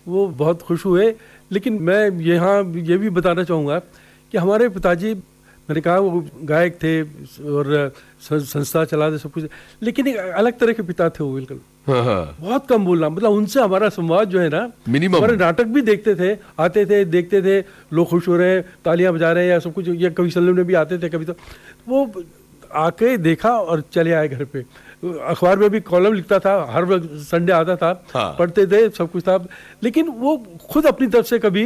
वो बहुत खुश हुए। लेकिन मैं यहाँ ये भी बताना चाहूँगा कि हमारे पिताजी, मैंने कहा वो गायक थे और संस्था चलाते सब कुछ, लेकिन एक अलग तरह के पिता थे वो, बिल्कुल बहुत कम बोलना, मतलब उनसे हमारा संवाद जो है ना, हमारे नाटक भी देखते थे, आते थे, देखते थे, लोग खुश हो रहे हैं, तालियां बजा रहे हैं या सब कुछ, या कभी सल्लम में भी आते थे, कभी तो वो आके देखा और चले आए घर पे। अखबार में भी कॉलम लिखता था, हर संडे आता था, पढ़ते थे, सब कुछ था। लेकिन वो खुद अपनी तरफ से कभी,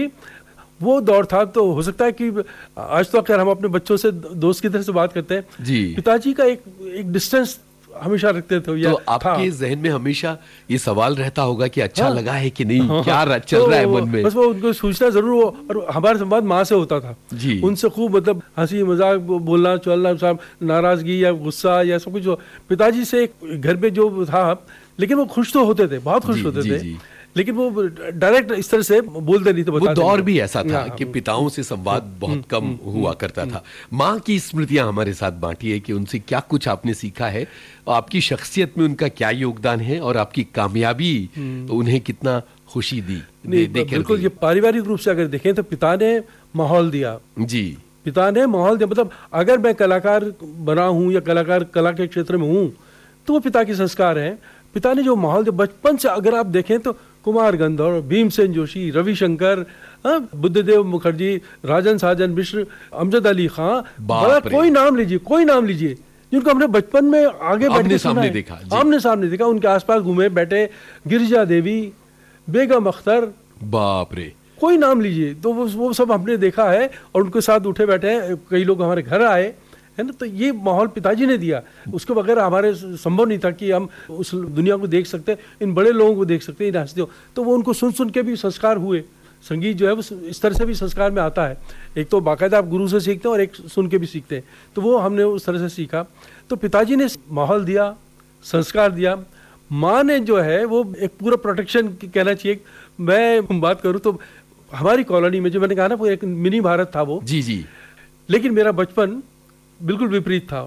वो दौर था, तो हो सकता है कि आज तो अगर हम अपने बच्चों से दोस्त की तरह से बात करते हैं जी, पिताजी का एक डिस्टेंस हमेशा रखते थे। तो आपके जहन में हमेशा ये सवाल रहता होगा कि अच्छा लगा है कि नहीं, क्या चल रहा है मन में? बस वो उनको सोचना जरूर हो। और हमारा संवाद माँ से होता था जी, उनसे खूब मतलब हंसी मजाक, बोलना चलना, नाराजगी या गुस्सा या सब कुछ। पिताजी से घर में जो था, लेकिन वो खुश तो होते थे, बहुत खुश होते थे, लेकिन वो डायरेक्ट इस तरह से बोलते नहीं थे। वो दौर भी ऐसा था कि पिताओं से संवाद बहुत कम हुआ करता था। माँ की स्मृतियां हमारे साथ बांटी है कि उनसे क्या कुछ आपने सीखा है, आपकी शख्सियत में उनका क्या योगदान है, और आपकी कामयाबी उन्हें कितना खुशी दी। बिल्कुल, ये पारिवारिक रूप से अगर देखें तो पिता ने माहौल दिया जी, पिता ने माहौल दिया। मतलब अगर मैं कलाकार बना हूँ या कला के क्षेत्र में हूँ, तो वो पिता के संस्कार हैं। पिता ने जो माहौल दिया बचपन से, अगर आप देखें तो कुमार गंधर्व, भीमसेन जोशी, रविशंकर, बुद्धदेव मुखर्जी, राजन साजन मिश्र, अमजद अली खां, बड़ा कोई नाम लीजिए जिनको हमने बचपन में आगे आमने सामने देखा, उनके आसपास घूमे बैठे, गिरिजा देवी, बेगम अख्तर, बाप रे, कोई नाम लीजिए, तो वो सब हमने देखा है और उनके साथ उठे बैठे हैं। कई लोग हमारे घर आए है ना, तो ये माहौल पिताजी ने दिया। उसके बगैर हमारे संभव नहीं था कि हम उस दुनिया को देख सकते, इन बड़े लोगों को देख सकते, इन हस्तियों। तो वो उनको सुन के भी संस्कार हुए। संगीत जो है वो इस तरह से भी संस्कार में आता है, एक तो बाकायदा आप गुरु से सीखते हैं और एक सुन के भी सीखते हैं। तो वो हमने उस तरह से सीखा। तो पिताजी ने माहौल दिया, संस्कार दिया। माँ ने जो है वो एक पूरा प्रोटेक्शन कहना चाहिए। मैं बात करूँ तो हमारी कॉलोनी में, जो मैंने कहा ना, वो एक मिनी भारत था वो जी, लेकिन मेरा बचपन बिल्कुल विपरीत था।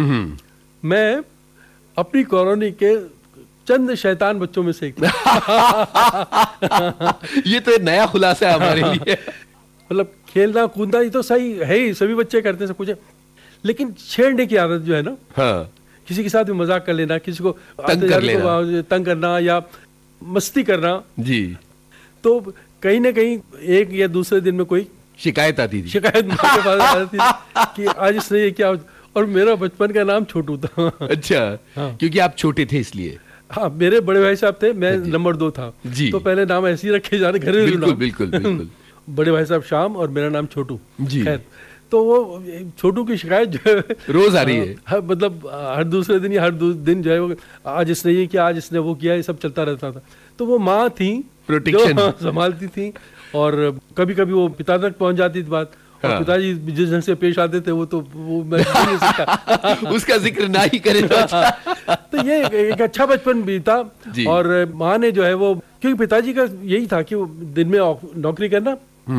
मैं अपनी कॉलोनी के चंद शैतान बच्चों में से एक ये तो नया खुलासा है हमारे लिए। मतलब खेलना कूदना ये तो सही है ही, सभी बच्चे करते हैं सब कुछ, लेकिन छेड़ने की आदत जो है ना, किसी के साथ भी मजाक कर लेना, किसी को तंग करना या मस्ती करना जी, तो कहीं ना कहीं एक या दूसरे दिन में कोई शिकायत आती थी, शिकायत मेरे पास आती थी कि आज इसने ये क्या। और मेरा बचपन का नाम छोटू था। अच्छा, क्योंकि आप छोटे थे इसलिए? हाँ, मेरे बड़े भाई साहब थे, मैं नंबर 2 था जी, तो पहले नाम ऐसे ही रखे जा रहे, घरेलू बिल्कुल। बड़े भाई साहब श्याम और मेरा नाम छोटू जी। तो वो छोटू की शिकायत जो है रोज आ रही है, मतलब हर दूसरे दिन या हर दिन जो है वो, आज इसने ये किया, आज इसने वो किया, ये सब चलता रहता था। तो वो माँ थी, प्रोटेक्शन संभालती थी, और कभी कभी वो पिता तक पहुंच जाती थी बात। और पिताजी जिस ढंग से पेश आते थे वो मैं नहीं सकता। उसका जिक्र ना ही करें तो अच्छा। तो ये एक अच्छा बचपन बीता। और माँ ने जो है वो, क्योंकि पिताजी का यही था कि वो दिन में नौकरी करना,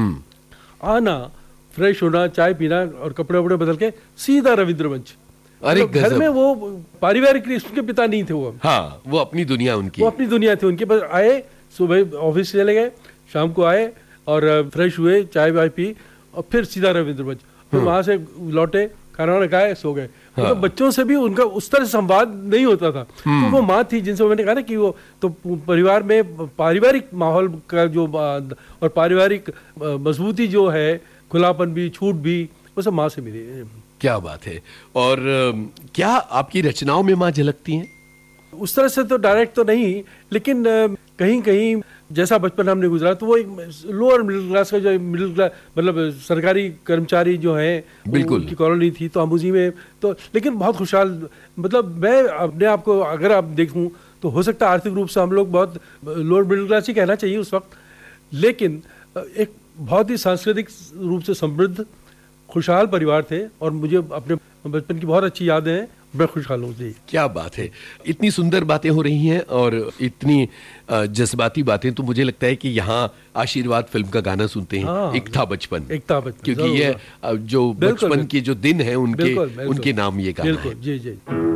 आना, फ्रेश होना, चाय पीना और कपड़े वपड़े बदल के सीधा रविंद्र मंच। अरे तो घर में वो पारिवारिक के पिता नहीं थे वो। हाँ, वो अपनी दुनिया उनकी, वो अपनी दुनिया थी उनके पास। आए सुबह ऑफिस चले गए, शाम को आए और फ्रेश हुए, चाय वाय पी और फिर सीधा रविंद्र मंच। फिर वहां से लौटे, खाना वाना खाए, सो गए। तो बच्चों से भी उनका उस तरह से संवाद नहीं होता था। तो वो माँ थी जिनसे मैंने कहा ना कि वो तो परिवार में पारिवारिक माहौल का जो और पारिवारिक मजबूती जो है, खुलापन भी, छूट भी, वो सब माँ से मिली। क्या बात है। और क्या आपकी रचनाओं में माँ झलकती हैं? उस तरह से तो डायरेक्ट तो नहीं, लेकिन कहीं कहीं जैसा बचपन हमने गुजरा, तो वो एक लोअर मिडिल क्लास का, जो मिडिल क्लास मतलब सरकारी कर्मचारी जो है, बिल्कुल उनकी कॉलोनी थी, तो हम उसी में तो, लेकिन बहुत खुशहाल। मतलब मैं अपने आप को अगर आप देखूं तो हो सकता है आर्थिक रूप से हम लोग बहुत लोअर मिडिल क्लास ही कहना चाहिए उस वक्त, लेकिन एक बहुत ही सांस्कृतिक रूप से समृद्ध खुशहाल परिवार थे। और मुझे अपने बचपन की बहुत अच्छी यादें हैं, मैं खुशहाल हूँ जी। क्या बात है, इतनी सुंदर बातें हो रही हैं और इतनी जज्बाती बातें। तो मुझे लगता है कि यहाँ आशीर्वाद फिल्म का गाना सुनते हैं। हाँ, एक था बचपन, क्योंकि ये जो बचपन के जो दिन हैं उनके नाम ये गाना है। जी जी।